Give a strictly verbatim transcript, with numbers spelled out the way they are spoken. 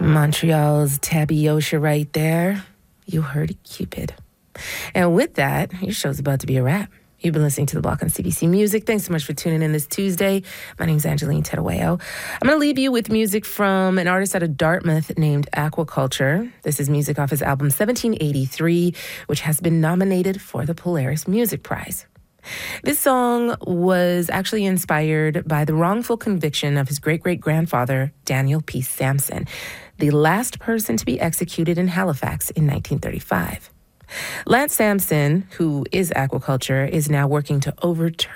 Montreal's Tabby Osha right there. You heard Cupid. And with that, your show's about to be a wrap. You've been listening to The Block on C B C Music. Thanks so much for tuning in this Tuesday. My name's Angeline Terueo. I'm going to leave you with music from an artist out of Dartmouth named Aquaculture. This is music off his album seventeen eighty-three, which has been nominated for the Polaris Music Prize. This song was actually inspired by the wrongful conviction of his great-great-grandfather, Daniel P. Sampson, the last person to be executed in Halifax in nineteen thirty-five. Lance Sampson, who is Aquaculture, is now working to overturn